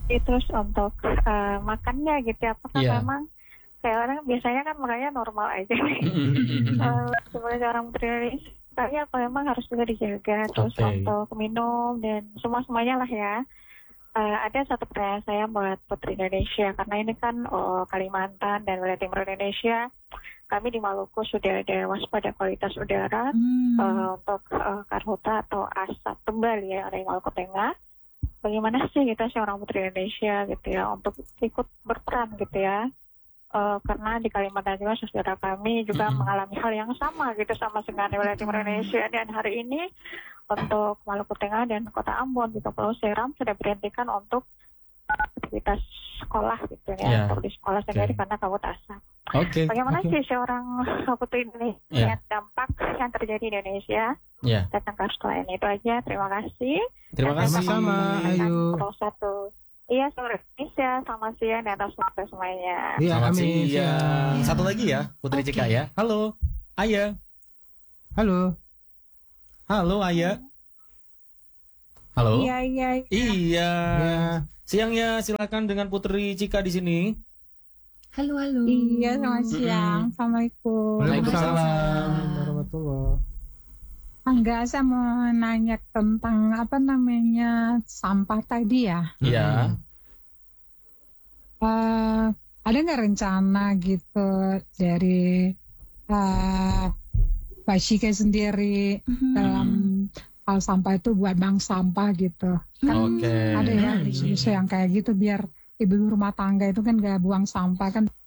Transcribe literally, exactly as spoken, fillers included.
terus untuk uh, makannya gitu ya, apakah Iya. memang kayak orang biasanya kan makannya normal aja nih. uh, sebagai orang putri Indonesia, tapi apa memang harus juga dijaga. Terus Oke. untuk minum dan semua-semuanya lah ya. Uh, ada satu pertanyaan saya buat Putri Indonesia, karena ini kan oh, Kalimantan dan wilayah timur Indonesia, kami di Maluku sudah ada waspada kualitas udara Hmm. uh, untuk uh, karhutla atau asap tebal ya dari Maluku Tengah. Bagaimana sih kita sih orang Putri Indonesia gitu ya untuk ikut berperan gitu ya? Uh, karena di Kalimantan juga saudara kami juga Mm-mm. mengalami hal yang sama gitu sama dengan wilayah timur Indonesia, dan hari ini untuk Maluku Tengah dan Kota Ambon di Kepulauan Seram sudah berhentikan untuk aktivitas sekolah gitu ya, Ya. untuk di sekolah sendiri Oke. karena kabut asap. Oke. Bagaimana Oke. sih seorang Putri Indonesia Ya. melihat dampak yang terjadi di Indonesia Ya. tentang kasus lain? Itu aja, terima kasih. Terima Dan kasih. Sama-sama, menyampaikan Ayu. Pro satu. Iya, seluruh Indonesia, selamat siang dan atas waktu semuanya. Iya, Selamat amin. siang. Siang. Satu lagi ya, Putri Oke. Cika ya. Halo, Aya. Halo. Halo, Aya. Halo. Iya, iya, iya. Iya. Ya. Siangnya silakan dengan Putri Cika di sini. Halo, halo. Hmm. Iya, selamat Mm-mm. siang. Assalamualaikum. Waalaikumsalam. Warahmatullah. Enggak, saya mau nanya tentang apa namanya sampah tadi ya. Iya. Eh, ada nggak rencana gitu dari eh Mbak Shika sendiri dalam hal sampah itu buat bank sampah gitu? Kan Oke. ada ya isu-isu yang kayak gitu biar ibu rumah tangga itu kan nggak buang sampah kan